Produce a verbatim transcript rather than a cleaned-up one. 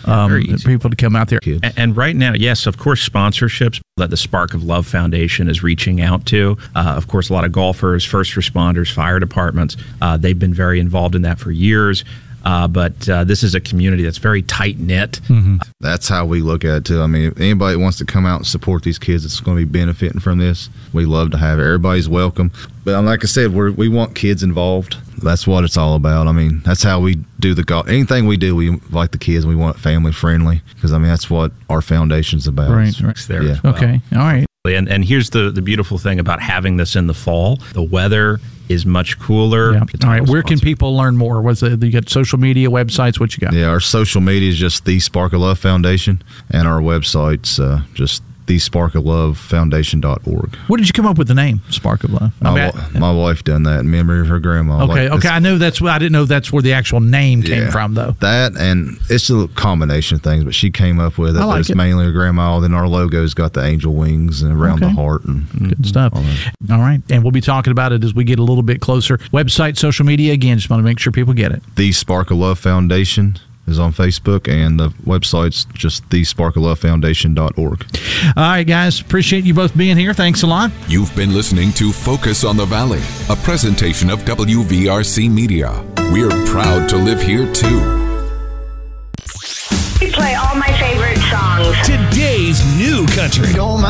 um, Very easy. people to come out there. And, and right now, yes, of course, sponsorships that the Spark of Love Foundation is reaching out to. Uh, of course, a lot of golfers, first responders, fire departments. Uh, they've been very involved in that for years. Uh, but uh, this is a community that's very tight-knit. Mm-hmm. That's how we look at it, too. I mean, if anybody wants to come out and support these kids that's going to be benefiting from this, we love to have it. Everybody's welcome. But um, like I said, we're, we want kids involved. That's what it's all about. I mean, that's how we do the golf. Anything we do, we invite the kids. We want it family-friendly because, I mean, that's what our foundation's about. Right, right. There Yeah. as well. Okay, all right. And, and here's the, the beautiful thing about having this in the fall. The weather is much cooler. Yeah. All right, where can sponsor. people learn more? What's the, you got social media, websites, what you got? Yeah, our social media is just the Spark of Love Foundation, and our website's uh, just the spark of love foundation dot org. What did you come up with the name, Spark of Love? I My, mean, wa- my wife done that in memory of her grandma. okay, Like, okay. I know that's. I didn't know that's where the actual name came Yeah. from, though. That, and it's a combination of things, but she came up with it. I like but it's it. mainly her grandma. Then our logo's got the angel wings and around Okay. the heart. And Good stuff. all that. All right, and we'll be talking about it as we get a little bit closer. Website, social media. Again, just want to make sure people get it. The Spark of Love Foundation is on Facebook, and the website's just the spark of love foundation dot org. All right, guys. Appreciate you both being here. Thanks a lot. You've been listening to Focus on the Valley, a presentation of W V R C Media. We're proud to live here, too. We play all my favorite songs. Today's new country.